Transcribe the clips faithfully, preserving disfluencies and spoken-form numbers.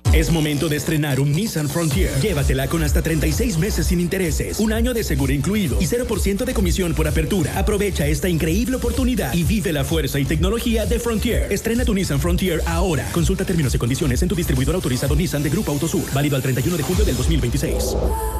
Es momento de estrenar un Nissan Frontier. Llévatela con hasta treinta y seis meses sin intereses, un año de seguro incluido y cero por ciento de comisión por apertura. Aprovecha esta increíble oportunidad y vive la fuerza y tecnología de Frontier. Estrena tu Nissan Frontier ahora. Consulta términos y condiciones en tu distribuidor autorizado Nissan de Grupo Autosur. Válido al treinta y uno de julio del dos mil veintiséis.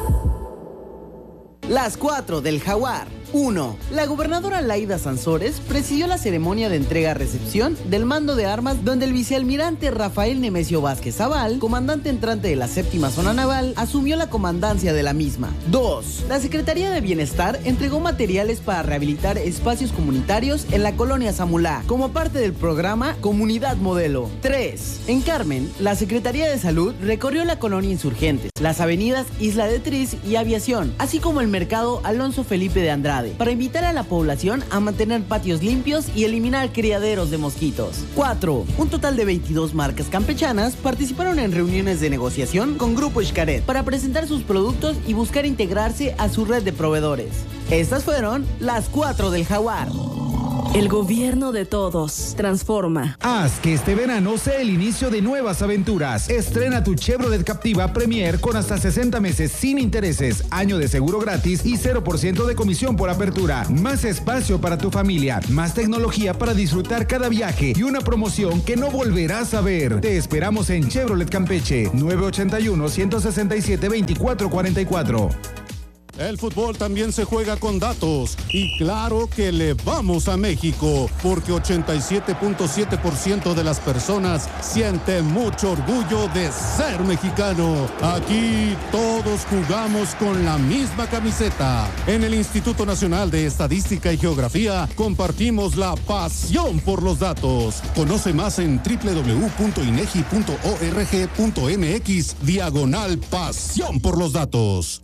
Las cuatro del Jaguar. uno. La gobernadora Laida Sansores presidió la ceremonia de entrega-recepción del mando de armas donde el vicealmirante Rafael Nemesio Vázquez Zaval, comandante entrante de la séptima zona naval, asumió la comandancia de la misma. dos. La Secretaría de Bienestar entregó materiales para rehabilitar espacios comunitarios en la colonia Samulá, como parte del programa Comunidad Modelo. tres. En Carmen, la Secretaría de Salud recorrió la colonia Insurgentes, las avenidas Isla de Tris y Aviación, así como el mercado Alonso Felipe de Andrade, para invitar a la población a mantener patios limpios y eliminar criaderos de mosquitos. cuatro. Un total de veintidós marcas campechanas participaron en reuniones de negociación con Grupo Xcaret para presentar sus productos y buscar integrarse a su red de proveedores. Estas fueron las cuatro del Jaguar. El gobierno de todos. Transforma. Haz que este verano sea el inicio de nuevas aventuras. Estrena tu Chevrolet Captiva Premier con hasta sesenta meses sin intereses, año de seguro gratis y cero por ciento de comisión por apertura. Más espacio para tu familia, más tecnología para disfrutar cada viaje y una promoción que no volverás a ver. Te esperamos en Chevrolet Campeche, nueve ochenta y uno, ciento sesenta y siete, veinticuatro cuarenta y cuatro. El fútbol también se juega con datos y claro que le vamos a México porque ochenta y siete punto siete por ciento de las personas siente mucho orgullo de ser mexicano. Aquí todos jugamos con la misma camiseta. En el Instituto Nacional de Estadística y Geografía compartimos la pasión por los datos. Conoce más en doble u doble u doble u punto inegi punto org punto mx diagonal pasión por los datos.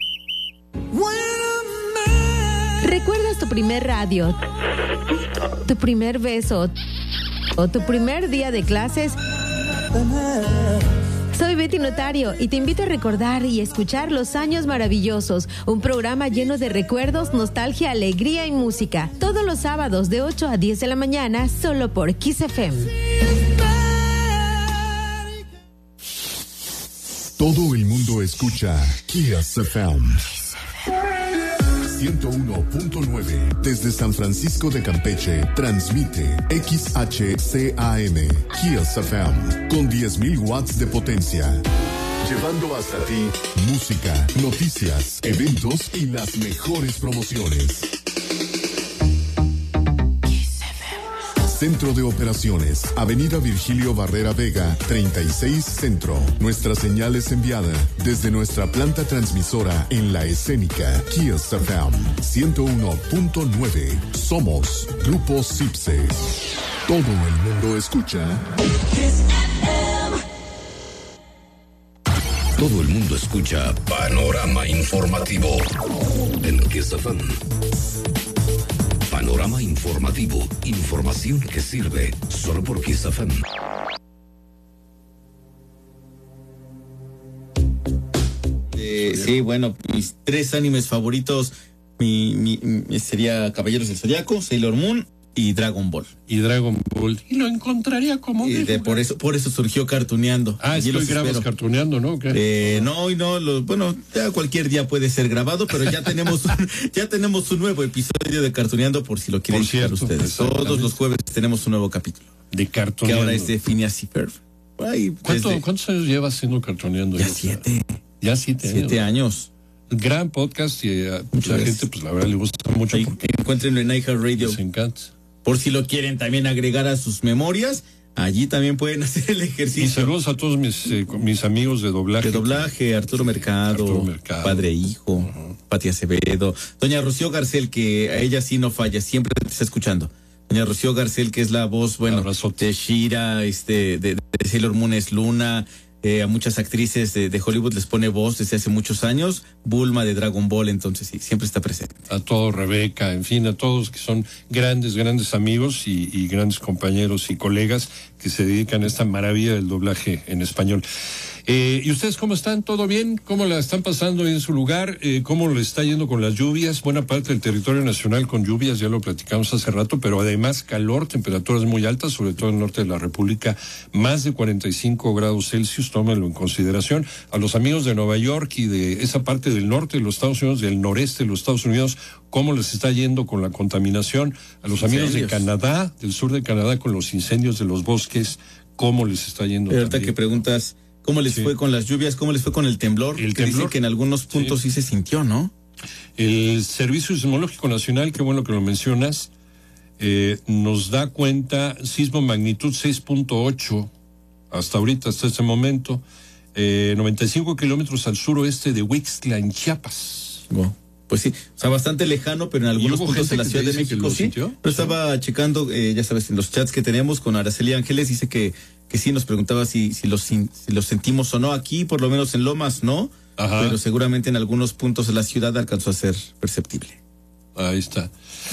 ¿Recuerdas tu primer radio, tu primer beso o tu primer día de clases? Soy Betty Notario y te invito a recordar y escuchar Los Años Maravillosos, un programa lleno de recuerdos, nostalgia, alegría y música. Todos los sábados de ocho a diez de la mañana, solo por Kiss F M. Todo el mundo escucha Kiss F M. ciento uno punto nueve desde San Francisco de Campeche transmite X H C A M Kiss F M con diez mil watts de potencia, llevando hasta ti música, noticias, eventos y las mejores promociones. Centro de Operaciones, Avenida Virgilio Barrera Vega, treinta y seis Centro. Nuestra señal es enviada desde nuestra planta transmisora en La Escénica, Kiss F M, ciento uno punto nueve. Somos Grupo Cipse. Todo el mundo escucha Kiss F M. Todo el mundo escucha Panorama Informativo en Kiss F M. Panorama Informativo, información que sirve solo por Kiss F M. Eh, sí, bueno, mis tres animes favoritos mi, mi, mi sería Caballeros del Zodiaco, Sailor Moon y Dragon Ball. Y Dragon Ball. Y lo encontraría como... Y de, por eso por eso surgió Cartuneando. Ah, es que hoy grabas Cartuneando, ¿no? Eh, no, hoy no. Lo, bueno, ya cualquier día puede ser grabado, pero ya tenemos un, ya tenemos un nuevo episodio de Cartuneando por si lo quieren escuchar ustedes. Todos los jueves tenemos un nuevo capítulo. De Cartuneando. Que ahora es de Phineas y Ferb. ¿Cuánto, desde... ¿Cuántos años llevas haciendo Cartuneando? Ya siete. Ya siete años. Siete años. Gran podcast y a mucha pues, gente, pues la verdad le gusta mucho. Ahí, porque encuéntrenlo en iHeartRadio. Les encanta. Por si lo quieren también agregar a sus memorias, allí también pueden hacer el ejercicio. Y saludos a todos mis, eh, mis amigos de doblaje. De doblaje, Arturo Mercado, Arturo Mercado. Padre Hijo, uh-huh. Pati Acevedo, doña Rocío Garcel, que a ella sí no falla, siempre te está escuchando. Doña Rocío Garcel, que es la voz, bueno, Abrazote. de Shira, este, de, de Sailor Moon es Luna. Eh, a muchas actrices de, de Hollywood les pone voz desde hace muchos años. Bulma de Dragon Ball, entonces sí, siempre está presente. A todo Rebeca, en fin, a todos que son grandes, grandes amigos y, y grandes compañeros y colegas que se dedican a esta maravilla del doblaje en español. Eh, ¿Y ustedes cómo están? ¿Todo bien? ¿Cómo la están pasando en su lugar? Eh, ¿Cómo le está yendo con las lluvias? Buena parte del territorio nacional con lluvias, ya lo platicamos hace rato, pero además calor, temperaturas muy altas, sobre todo en el norte de la República, más de cuarenta y cinco grados Celsius, tómenlo en consideración. A los amigos de Nueva York y de esa parte del norte de los Estados Unidos, del noreste de los Estados Unidos, ¿cómo les está yendo con la contaminación? A los amigos de Canadá, del sur de Canadá, con los incendios de los bosques, ¿cómo les está yendo? Pero ahorita que preguntas, ¿cómo les sí. fue con las lluvias? ¿Cómo les fue con el temblor? El que temblor. Dice que en algunos puntos sí. sí se sintió, ¿no? El Servicio Sismológico Nacional, qué bueno que lo mencionas, eh, nos da cuenta sismo magnitud seis punto ocho hasta ahorita, hasta este momento, eh, noventa y cinco kilómetros al suroeste de Huixtla, en Chiapas. Wow. Pues sí, o sea, bastante lejano, pero en algunos puntos de la Ciudad de México sí. Yo estaba sí. checando, eh, ya sabes, en los chats que tenemos con Araceli Ángeles, dice que que sí nos preguntaba si si los si los sentimos o no aquí, por lo menos en Lomas, ¿no? Ajá. Pero seguramente en algunos puntos de la ciudad alcanzó a ser perceptible. Ahí está.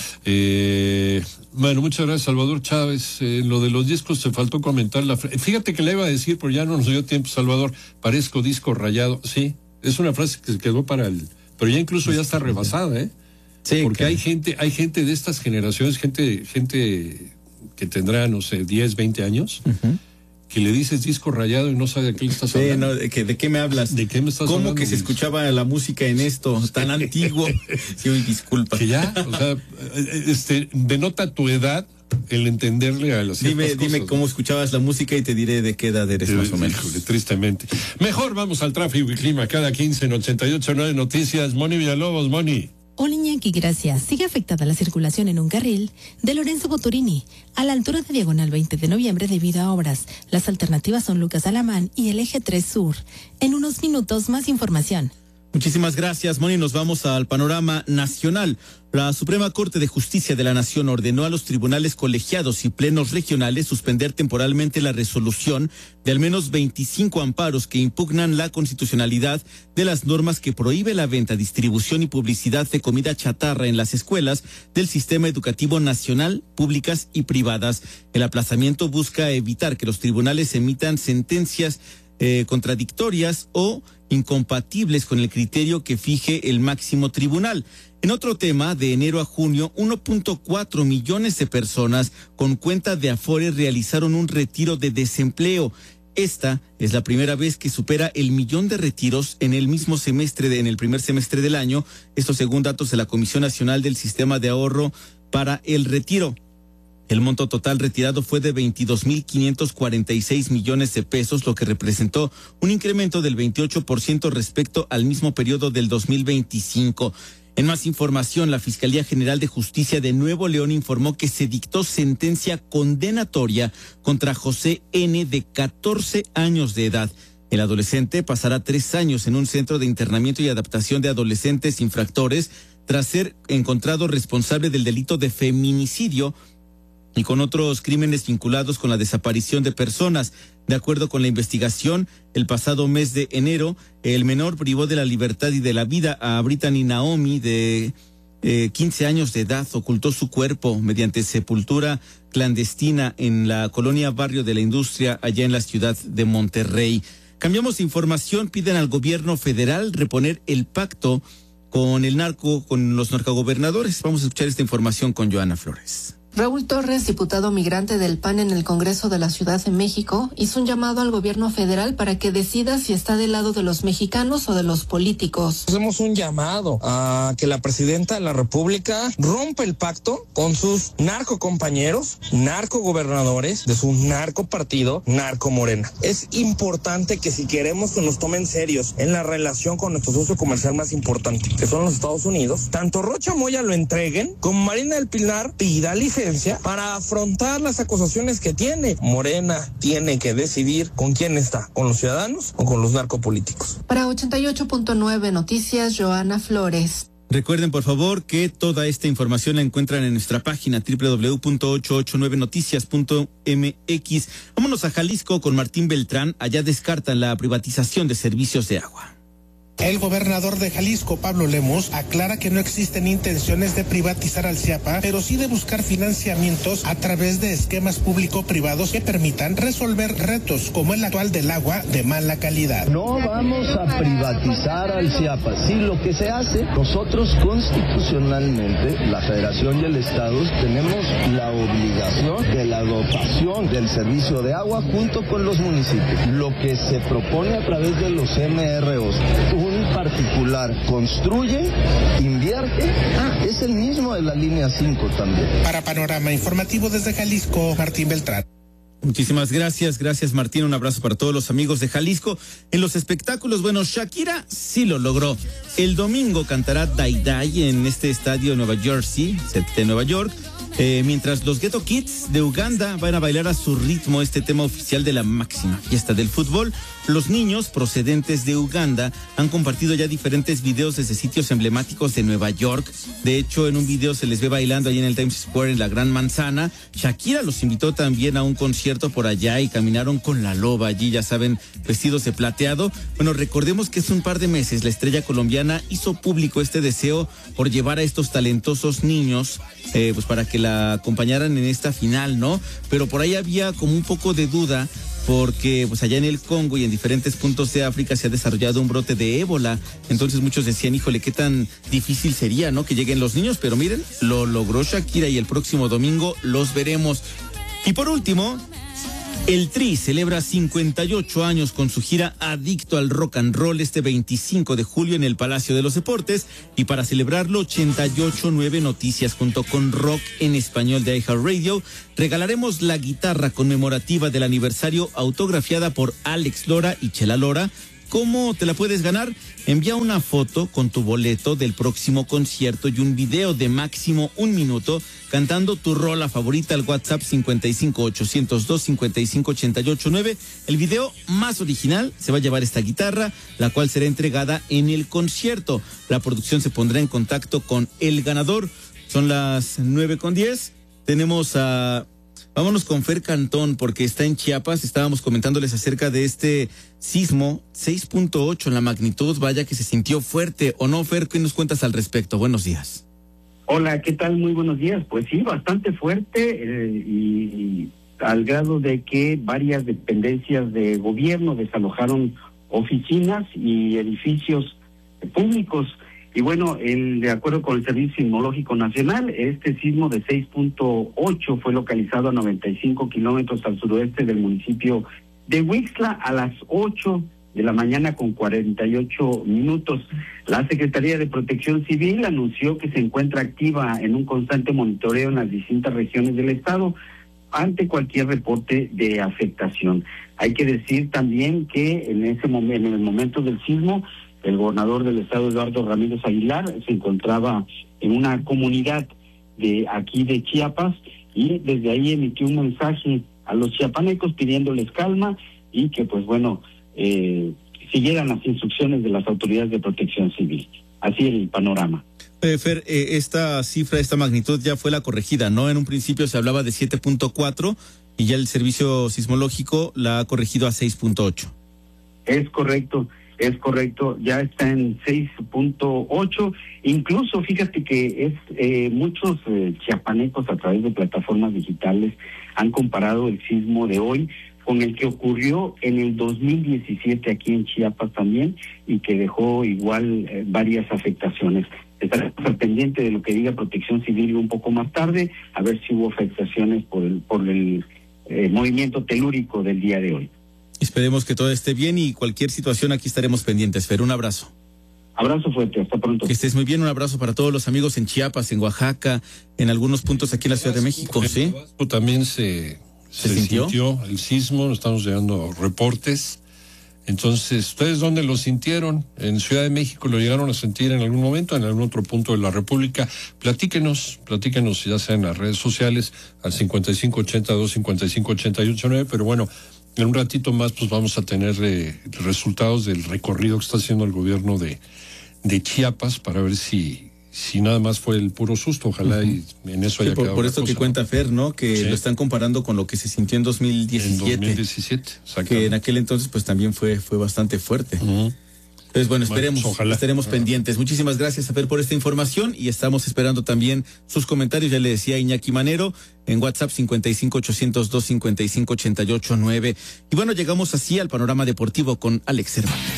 Eh, bueno, muchas gracias, Salvador Chávez. Eh, lo de los discos se faltó comentar. La Fíjate que le iba a decir, pero ya no nos dio tiempo, Salvador. Parezco disco rayado. Sí, es una frase que se quedó para el... Pero ya incluso ya está rebasada, ¿eh? Sí. Porque claro. hay gente, hay gente de estas generaciones, gente, gente que tendrá, no sé, diez, veinte años, uh-huh. que le dices disco rayado y no sabe de qué le estás sí, hablando. No, ¿de, qué, ¿De qué me hablas? ¿De qué me estás ¿Cómo hablando? ¿Cómo que se escuchaba la música en esto tan antiguo? Sí, disculpa. Que ya, o sea, este, denota tu edad el entenderle a las Dime, cosas, dime cómo escuchabas la música y te diré de qué edad eres, eh, más o menos. Híjole, tristemente. Mejor vamos al tráfico y clima cada quince en ochenta y ocho punto nueve Noticias. Moni Villalobos, Moni. Hola, Iñaki, gracias. Sigue afectada la circulación en un carril de Lorenzo Boturini, a la altura de Diagonal veinte de noviembre debido a obras. Las alternativas son Lucas Alamán y el Eje tres Sur. En unos minutos, más información. Muchísimas gracias, Moni. Nos vamos al panorama nacional. La Suprema Corte de Justicia de la Nación ordenó a los tribunales colegiados y plenos regionales suspender temporalmente la resolución de al menos veinticinco amparos que impugnan la constitucionalidad de las normas que prohíbe la venta, distribución y publicidad de comida chatarra en las escuelas del sistema educativo nacional, públicas y privadas. El aplazamiento busca evitar que los tribunales emitan sentencias eh, contradictorias o incompatibles con el criterio que fije el máximo tribunal. En otro tema, de enero a junio, uno punto cuatro millones de personas con cuenta de Afore realizaron un retiro de desempleo. Esta es la primera vez que supera el millón de retiros en el mismo semestre, de, en el primer semestre del año. Esto según datos de la Comisión Nacional del Sistema de Ahorro para el Retiro. El monto total retirado fue de veintidós mil quinientos cuarenta y seis millones de pesos, lo que representó un incremento del veintiocho por ciento respecto al mismo periodo del dos mil veinticinco. En más información, la Fiscalía General de Justicia de Nuevo León informó que se dictó sentencia condenatoria contra José N., de catorce años de edad. El adolescente pasará tres años en un centro de internamiento y adaptación de adolescentes infractores tras ser encontrado responsable del delito de feminicidio y con otros crímenes vinculados con la desaparición de personas. De acuerdo con la investigación, el pasado mes de enero, el menor privó de la libertad y de la vida a Brittany Naomi, de eh, quince años de edad, ocultó su cuerpo mediante sepultura clandestina en la colonia Barrio de la Industria, allá en la ciudad de Monterrey. Cambiamos de información, piden al gobierno federal reponer el pacto con el narco, con los narcogobernadores. Vamos a escuchar esta información con Joana Flores. Raúl Torres, diputado migrante del P A N en el Congreso de la Ciudad de México, hizo un llamado al gobierno federal para que decida si está del lado de los mexicanos o de los políticos. Hacemos un llamado a que la presidenta de la República rompa el pacto con sus narcocompañeros, narcogobernadores de su narcopartido, Narco Morena. Es importante que si queremos que nos tomen serios en la relación con nuestro socio comercial más importante, que son los Estados Unidos, tanto Rocha Moya lo entreguen, como Marina del Pilar pida licencia para afrontar las acusaciones que tiene. Morena tiene que decidir con quién está, con los ciudadanos o con los narcopolíticos. Para ochenta y ocho punto nueve Noticias, Joana Flores. Recuerden, por favor, que toda esta información la encuentran en nuestra página doble u doble u doble u punto ochocientos ochenta y nueve noticias punto m x. Vámonos a Jalisco con Martín Beltrán. Allá descartan la privatización de servicios de agua. El gobernador de Jalisco, Pablo Lemus, aclara que no existen intenciones de privatizar al CIAPA, pero sí de buscar financiamientos a través de esquemas público-privados que permitan resolver retos como el actual del agua de mala calidad. No vamos a privatizar al CIAPA. Sí, lo que se hace, nosotros constitucionalmente, la Federación y el Estado, tenemos la obligación de la dotación del servicio de agua junto con los municipios. Lo que se propone a través de los M R Os, un particular construye, invierte, ah, es el mismo de la línea cinco también. Para Panorama Informativo desde Jalisco, Martín Beltrán. Muchísimas gracias, gracias Martín, un abrazo para todos los amigos de Jalisco. En los espectáculos, bueno, Shakira sí lo logró. El domingo cantará Dai Dai en este estadio de Nueva Jersey, de Nueva York. Eh, mientras los Ghetto Kids de Uganda van a bailar a su ritmo este tema oficial de la máxima fiesta del fútbol, los niños procedentes de Uganda han compartido ya diferentes videos desde sitios emblemáticos de Nueva York. De hecho, en un video se les ve bailando ahí en el Times Square en la Gran Manzana. Shakira los invitó también a un concierto por allá y caminaron con la loba allí, ya saben, vestidos de plateado. Bueno, recordemos que hace un par de meses la estrella colombiana hizo público este deseo por llevar a estos talentosos niños eh, pues para que la acompañaran en esta final, ¿no? Pero por ahí había como un poco de duda porque pues allá en el Congo y en diferentes puntos de África se ha desarrollado un brote de ébola. Entonces muchos decían, híjole, qué tan difícil sería, ¿no? Que lleguen los niños, pero miren, lo logró Shakira y el próximo domingo los veremos. Y por último, el Tri celebra cincuenta y ocho años con su gira Adicto al Rock and Roll este veinticinco de julio en el Palacio de los Deportes, y para celebrarlo ochenta y ocho nueve Noticias junto con Rock en Español de iHeartRadio regalaremos la guitarra conmemorativa del aniversario autografiada por Alex Lora y Chela Lora. ¿Cómo te la puedes ganar? Envía una foto con tu boleto del próximo concierto y un video de máximo un minuto cantando tu rola favorita al WhatsApp cincuenta y cinco ochocientos dos cincuenta y cinco ochenta y ocho nueve. El video más original se va a llevar esta guitarra, la cual será entregada en el concierto. La producción se pondrá en contacto con el ganador. Son las nueve con diez. Tenemos a... Vámonos con Fer Cantón, porque está en Chiapas. Estábamos comentándoles acerca de este sismo, seis punto ocho en la magnitud. Vaya que se sintió fuerte, ¿o no, Fer? ¿Qué nos cuentas al respecto? Buenos días. Hola, ¿qué tal? Muy buenos días. Pues sí, bastante fuerte eh, y, y al grado de que varias dependencias de gobierno desalojaron oficinas y edificios públicos. Y bueno, el, de acuerdo con el Servicio Sismológico Nacional, este sismo de seis punto ocho fue localizado a noventa y cinco kilómetros al suroeste del municipio de Huixla a las ocho de la mañana con cuarenta y ocho minutos. La Secretaría de Protección Civil anunció que se encuentra activa en un constante monitoreo en las distintas regiones del estado ante cualquier reporte de afectación. Hay que decir también que en ese momento, en el momento del sismo, el gobernador del estado, Eduardo Ramírez Aguilar, se encontraba en una comunidad de aquí de Chiapas y desde ahí emitió un mensaje a los chiapanecos pidiéndoles calma y que, pues bueno, eh, siguieran las instrucciones de las autoridades de protección civil. Así el panorama. Eh, Fer, eh, esta cifra, esta magnitud ya fue la corregida, ¿no? En un principio se hablaba de siete punto cuatro y ya el servicio sismológico la ha corregido a seis punto ocho. Es correcto. Es correcto, ya está en seis punto ocho. Incluso fíjate que es eh, muchos eh, chiapanecos a través de plataformas digitales han comparado el sismo de hoy con el que ocurrió en el dos mil diecisiete aquí en Chiapas también y que dejó igual eh, varias afectaciones. Estaremos al pendiente de lo que diga Protección Civil un poco más tarde, a ver si hubo afectaciones por el, por el eh, movimiento telúrico del día de hoy. Esperemos que todo esté bien y cualquier situación aquí estaremos pendientes. Fer, un abrazo. Abrazo fuerte, hasta pronto. Que estés muy bien, un abrazo para todos los amigos en Chiapas, en Oaxaca, en algunos puntos aquí en la Ciudad de México, ¿sí? También se, se, se sintió? sintió el sismo, estamos llegando reportes. Entonces, ¿ustedes dónde lo sintieron? ¿En Ciudad de México lo llegaron a sentir en algún momento, en algún otro punto de la República? Platíquenos, platíquenos ya sea en las redes sociales, al cincuenta y cinco ochenta y dos cincuenta y cinco ochenta y ocho nueve, pero bueno, en un ratito más pues vamos a tener eh, resultados del recorrido que está haciendo el gobierno de, de Chiapas para ver si, si nada más fue el puro susto. Ojalá uh-huh. y en eso haya sí, por, quedado por la esto cosa, que cuenta ¿no? Fer, ¿no? Que sí. Lo están comparando con lo que se sintió en dos mil diecisiete. En dos mil diecisiete, que en aquel entonces pues también fue, fue bastante fuerte. Uh-huh. Pues bueno, esperemos, bueno, pues ojalá. estaremos pendientes. Muchísimas gracias, Afer, por esta información y estamos esperando también sus comentarios. Ya le decía Iñaki Manero en WhatsApp cincuenta y cinco ochocientos dos cincuenta y cinco ochenta y ocho nueve. Y bueno, llegamos así al panorama deportivo con Alex Cervantes.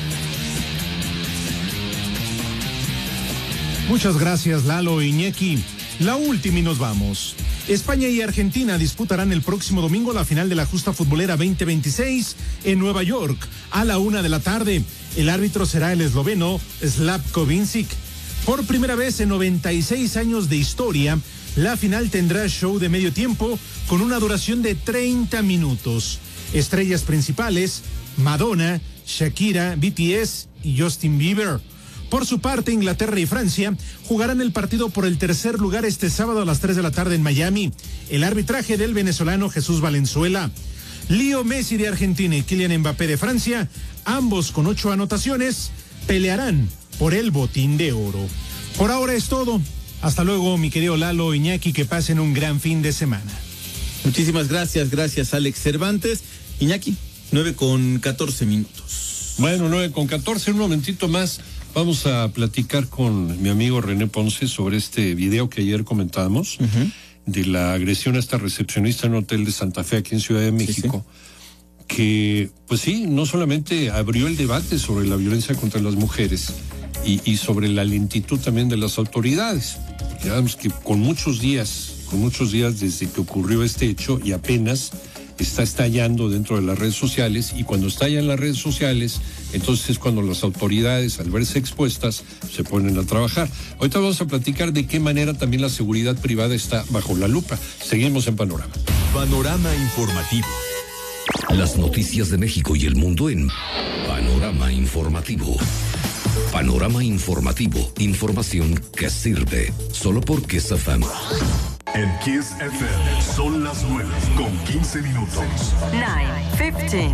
Muchas gracias, Lalo e Iñaki. La última y nos vamos. España y Argentina disputarán el próximo domingo la final de la Justa Futbolera veinte veintiséis en Nueva York a la una de la tarde. El árbitro será el esloveno Slavko Vincic. Por primera vez en noventa y seis años de historia, la final tendrá show de medio tiempo con una duración de treinta minutos. Estrellas principales: Madonna, Shakira, B T S y Justin Bieber. Por su parte, Inglaterra y Francia jugarán el partido por el tercer lugar este sábado a las tres de la tarde en Miami. El arbitraje del venezolano Jesús Valenzuela. Leo Messi de Argentina y Kylian Mbappé de Francia, ambos con ocho anotaciones, pelearán por el botín de oro. Por ahora es todo. Hasta luego, mi querido Lalo, Iñaki, que pasen un gran fin de semana. Muchísimas gracias, gracias Alex Cervantes. Iñaki, nueve con catorce minutos. Bueno, nueve con catorce, un momentito más. Vamos a platicar con mi amigo René Ponce sobre este video que ayer comentábamos, uh-huh, de la agresión a esta recepcionista en un hotel de Santa Fe aquí en Ciudad de México, sí, sí. que pues sí, no solamente abrió el debate sobre la violencia contra las mujeres y, y sobre la lentitud también de las autoridades. Ya vemos que con muchos días, con muchos días desde que ocurrió este hecho y apenas está estallando dentro de las redes sociales, y cuando estalla en las redes sociales, entonces es cuando las autoridades, al verse expuestas, se ponen a trabajar. Ahorita vamos a platicar de qué manera también la seguridad privada está bajo la lupa. Seguimos en Panorama. Panorama informativo. Las noticias de México y el mundo en Panorama Informativo. Panorama Informativo. Información que sirve. Solo por Kiss F M. En Kiss F M son las nueve con quince minutos. nueve, quince.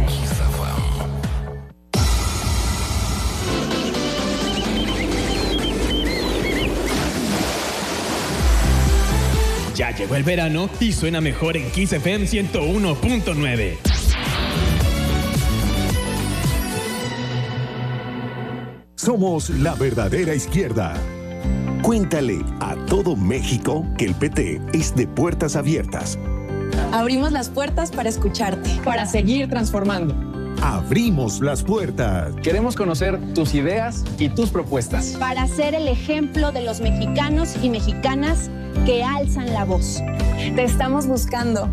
Ya llegó el verano y suena mejor en Kiss F M ciento uno punto nueve. Somos la verdadera izquierda. Cuéntale a todo México que el P T es de puertas abiertas. Abrimos las puertas para escucharte, para seguir transformando. Abrimos las puertas. Queremos conocer tus ideas y tus propuestas. Para ser el ejemplo de los mexicanos y mexicanas que alzan la voz. Te estamos buscando.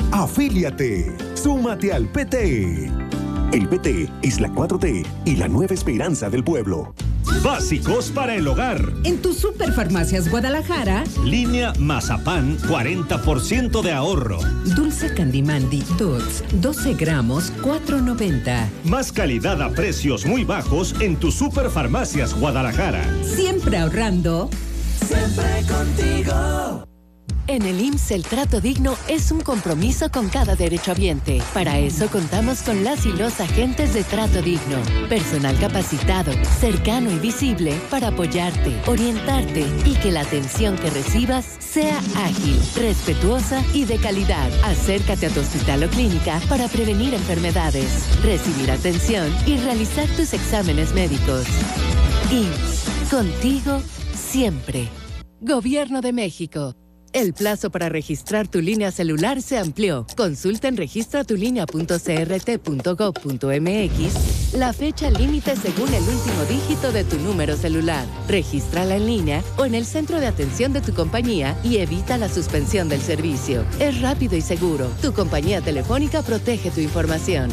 Afíliate. Súmate al P T. El P T es la cuatro T y la nueva esperanza del pueblo. Básicos para el hogar. En tus Superfarmacias Guadalajara. Línea Mazapán, cuarenta por ciento de ahorro. Dulce Candimandi Tots, doce gramos, cuatro noventa. Más calidad a precios muy bajos en tus Superfarmacias Guadalajara. Siempre ahorrando. Siempre contigo. En el I M S S el trato digno es un compromiso con cada derechohabiente. Para eso contamos con las y los agentes de Trato Digno. Personal capacitado, cercano y visible para apoyarte, orientarte y que la atención que recibas sea ágil, respetuosa y de calidad. Acércate a tu hospital o clínica para prevenir enfermedades, recibir atención y realizar tus exámenes médicos. I M S S, contigo siempre. Gobierno de México. El plazo para registrar tu línea celular se amplió. Consulta en registra tu línea punto c r t punto gov punto m x la fecha límite según el último dígito de tu número celular. Regístrala en línea o en el centro de atención de tu compañía y evita la suspensión del servicio. Es rápido y seguro. Tu compañía telefónica protege tu información.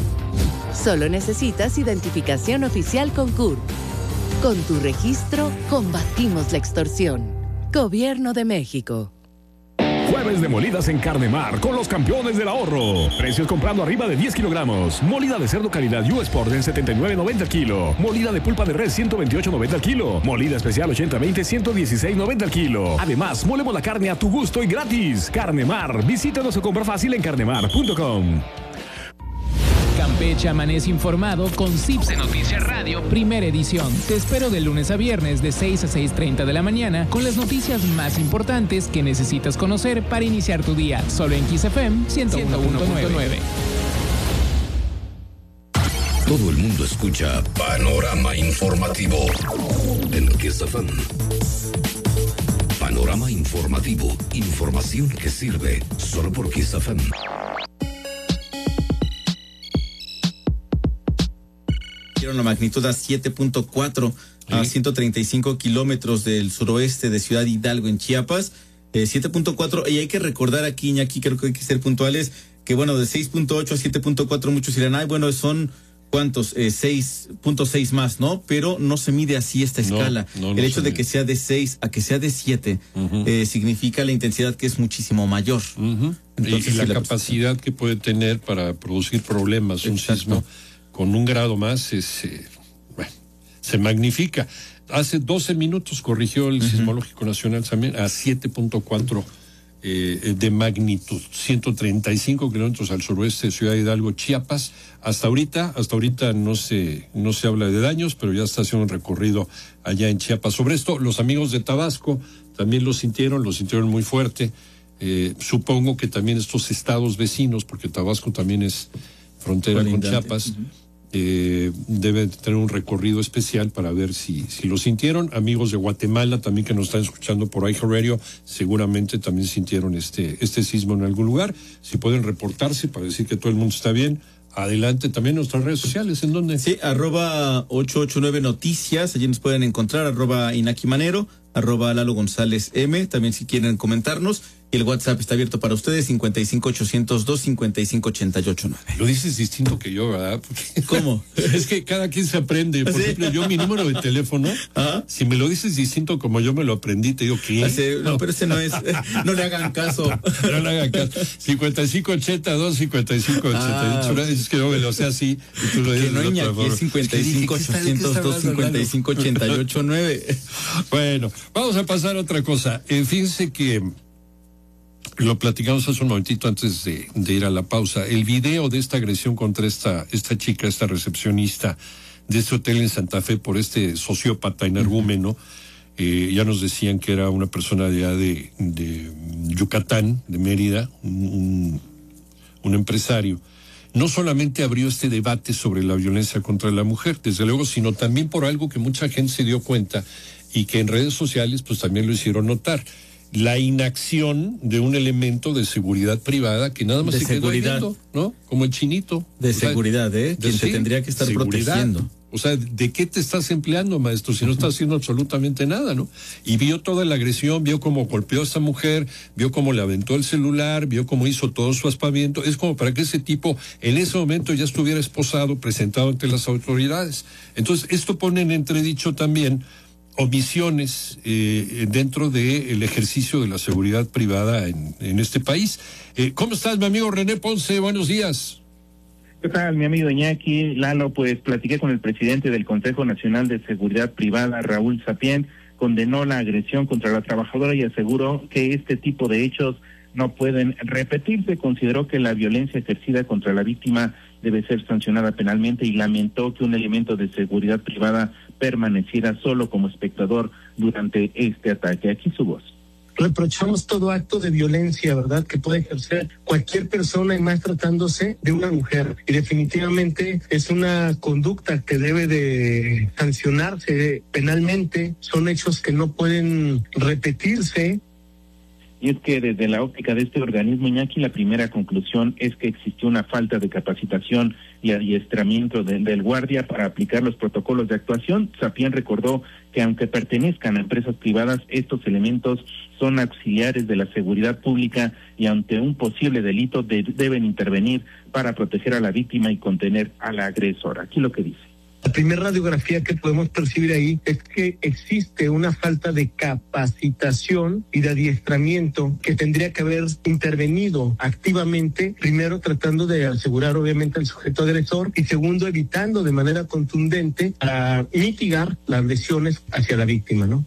Solo necesitas identificación oficial con C U R. Con tu registro, combatimos la extorsión. Gobierno de México. Jueves de molidas en Carnemar con los campeones del ahorro. Precios comprando arriba de diez kilogramos. Molida de cerdo calidad U Sport en setenta y nueve noventa al kilo. Molida de pulpa de res ciento veintiocho noventa al kilo. Molida especial ochenta veinte ciento dieciséis noventa al kilo. Además, molemos la carne a tu gusto y gratis. Carnemar. Visítanos o compra fácil en carnemar punto com. Campeche amanece informado con C I P S E Noticias Radio, primera edición. Te espero de lunes a viernes de seis a seis treinta de la mañana con las noticias más importantes que necesitas conocer para iniciar tu día. Solo en Kiss F M ciento uno punto nueve. Todo el mundo escucha Panorama Informativo en Kiss F M. Panorama Informativo. Información que sirve solo por Kiss F M. Dieron la magnitud a siete punto cuatro a ciento treinta y cinco kilómetros del suroeste de Ciudad Hidalgo en Chiapas. Eh, siete punto cuatro, y hay que recordar aquí, Iñaki, creo que hay que ser puntuales, que bueno, de seis punto ocho a siete punto cuatro muchos dirán, ay, bueno, son ¿cuántos? Eh, seis punto seis más, ¿no? Pero no se mide así esta escala. No, no, no. El hecho de que sea de seis a que sea de siete uh-huh. eh, significa la intensidad que es muchísimo mayor. Uh-huh. Entonces, y, y la, la capacidad que puede tener para producir problemas, un Exacto. sismo con un grado más, es, eh, bueno, se magnifica. Hace doce minutos corrigió el uh-huh. Sismológico Nacional también a siete punto cuatro eh, de magnitud, ciento treinta y cinco kilómetros al suroeste de Ciudad Hidalgo, Chiapas. Hasta ahorita, hasta ahorita no se, no se habla de daños, pero ya está haciendo un recorrido allá en Chiapas. Sobre esto, los amigos de Tabasco también lo sintieron, lo sintieron muy fuerte. Eh, supongo que también estos estados vecinos, porque Tabasco también es frontera con Chiapas, uh-huh. Eh, debe tener un recorrido especial para ver si, si lo sintieron. Amigos de Guatemala también que nos están escuchando por iHeartRadio, seguramente también sintieron este, este sismo en algún lugar. Si pueden reportarse para decir que todo el mundo está bien, adelante. También nuestras redes sociales, ¿en dónde? Sí, arroba ocho ocho nueve noticias, allí nos pueden encontrar, arroba Inaki Manero, arroba Lalo González M, también si quieren comentarnos. Y el WhatsApp está abierto para ustedes, cincuenta y cinco ochocientos dos, cincuenta y cinco ochenta y ocho nueve. Lo dices distinto que yo, ¿verdad? Porque ¿cómo? Es que cada quien se aprende. Por ¿Sí? ejemplo, yo mi número de teléfono, ¿ah? Si me lo dices distinto como yo me lo aprendí, te digo, ¿qué? Hace, no, no, pero ese no es, no le hagan caso. No le hagan caso. cincuenta y cinco ochenta y dos, cincuenta y cinco ochenta y ocho. Ah, es que no me lo sé así. Y tú lo dices, que no, Iñaki, es cincuenta y cinco ochocientos dos, cincuenta y cinco ochenta y ocho nueve. Bueno, vamos a pasar a otra cosa. Eh, fíjense que lo platicamos hace un momentito antes de, de ir a la pausa. El video de esta agresión contra esta, esta chica, esta recepcionista de este hotel en Santa Fe por este sociópata energúmeno, eh, ya nos decían que era una persona de, de, de Yucatán, de Mérida, un, un empresario. No solamente abrió este debate sobre la violencia contra la mujer, desde luego, sino también por algo que mucha gente se dio cuenta y que en redes sociales pues también lo hicieron notar. La inacción de un elemento de seguridad privada que nada más de se seguridad, quedó viendo, ¿no? Como el chinito. De o sea, seguridad, ¿eh? Quien sí, te tendría que estar seguridad. protegiendo. O sea, ¿de qué te estás empleando, maestro? Si no estás haciendo absolutamente nada, ¿no? Y vio toda la agresión, vio cómo golpeó a esta mujer, vio cómo le aventó el celular, vio cómo hizo todo su aspaviento. Es como para que ese tipo en ese momento ya estuviera esposado, presentado ante las autoridades. Entonces, esto pone en entredicho también omisiones eh, dentro del ejercicio de la seguridad privada en, en este país. Eh, ¿Cómo estás, mi amigo René Ponce? Buenos días. ¿Qué tal, mi amigo Iñaki? Lalo, pues platiqué con el presidente del Consejo Nacional de Seguridad Privada, Raúl Sapien, condenó la agresión contra la trabajadora y aseguró que este tipo de hechos no pueden repetirse. Consideró que la violencia ejercida contra la víctima debe ser sancionada penalmente y lamentó que un elemento de seguridad privada permaneciera solo como espectador durante este ataque. Aquí su voz. Reprochamos todo acto de violencia, ¿verdad?, que puede ejercer cualquier persona, y más tratándose de una mujer. Y definitivamente es una conducta que debe de sancionarse penalmente. Son hechos que no pueden repetirse. Y es que desde la óptica de este organismo, Iñaki, la primera conclusión es que existió una falta de capacitación y adiestramiento de, del guardia para aplicar los protocolos de actuación. Sapien recordó que aunque pertenezcan a empresas privadas, estos elementos son auxiliares de la seguridad pública y ante un posible delito de, deben intervenir para proteger a la víctima y contener a la agresora. Aquí lo que dice. La primera radiografía que podemos percibir ahí es que existe una falta de capacitación y de adiestramiento que tendría que haber intervenido activamente, primero tratando de asegurar obviamente al sujeto agresor y segundo evitando de manera contundente a mitigar las lesiones hacia la víctima, ¿no?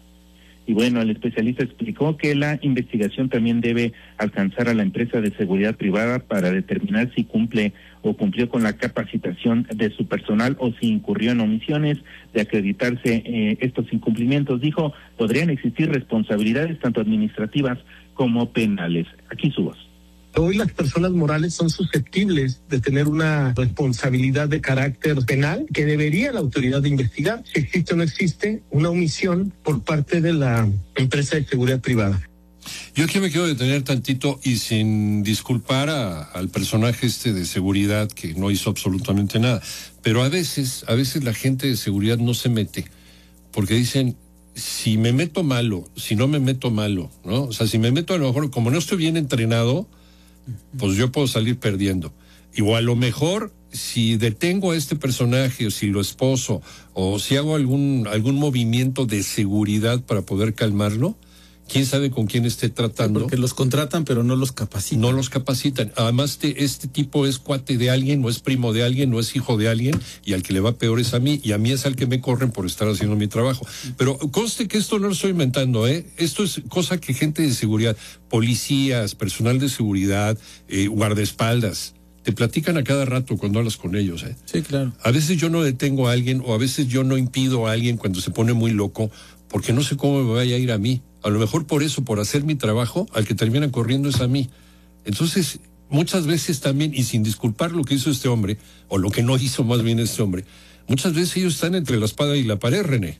Y bueno, el especialista explicó que la investigación también debe alcanzar a la empresa de seguridad privada para determinar si cumple o cumplió con la capacitación de su personal o si incurrió en omisiones. De acreditarse eh, estos incumplimientos, dijo, podrían existir responsabilidades tanto administrativas como penales. Aquí su voz. Hoy las personas morales son susceptibles de tener una responsabilidad de carácter penal que debería la autoridad de investigar si existe o no existe una omisión por parte de la empresa de seguridad privada. Yo aquí me quiero detener tantito y sin disculpar a, al personaje este de seguridad que no hizo absolutamente nada, pero a veces, a veces la gente de seguridad no se mete porque dicen, si me meto malo, si no me meto malo, ¿no? O sea, si me meto a lo mejor, como no estoy bien entrenado, pues yo puedo salir perdiendo. Y o a lo mejor, si detengo a este personaje, o si lo esposo, o si hago algún, algún movimiento de seguridad para poder calmarlo, quién sabe con quién esté tratando. Porque los contratan, pero no los capacitan. No los capacitan. Además, te, este tipo es cuate de alguien, no es primo de alguien, no es hijo de alguien, y al que le va peor es a mí, y a mí es al que me corren por estar haciendo mi trabajo. Pero conste que esto no lo estoy inventando, ¿eh? Esto es cosa que gente de seguridad, policías, personal de seguridad, eh, guardaespaldas, te platican a cada rato cuando hablas con ellos, ¿eh? Sí, claro. A veces yo no detengo a alguien, o a veces yo no impido a alguien cuando se pone muy loco, porque no sé cómo me vaya a ir a mí. A lo mejor por eso, por hacer mi trabajo, al que termina corriendo es a mí. Entonces, muchas veces también, y sin disculpar lo que hizo este hombre, o lo que no hizo más bien este hombre, muchas veces ellos están entre la espada y la pared, René.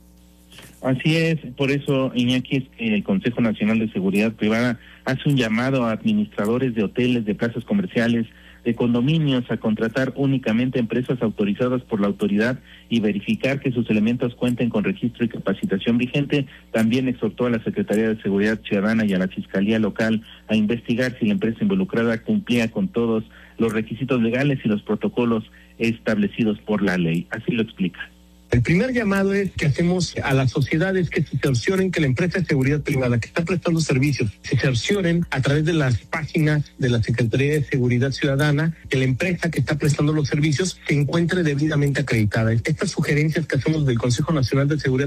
Así es, por eso, Iñaki, es que el Consejo Nacional de Seguridad Privada hace un llamado a administradores de hoteles, de plazas comerciales, de condominios a contratar únicamente empresas autorizadas por la autoridad y verificar que sus elementos cuenten con registro y capacitación vigente. También exhortó a la Secretaría de Seguridad Ciudadana y a la Fiscalía Local a investigar si la empresa involucrada cumplía con todos los requisitos legales y los protocolos establecidos por la ley. Así lo explica. El primer llamado es que hacemos a las sociedades que se cercioren que la empresa de seguridad privada que está prestando servicios se cercioren a través de las páginas de la Secretaría de Seguridad Ciudadana que la empresa que está prestando los servicios se encuentre debidamente acreditada. Estas sugerencias que hacemos del Consejo Nacional de Seguridad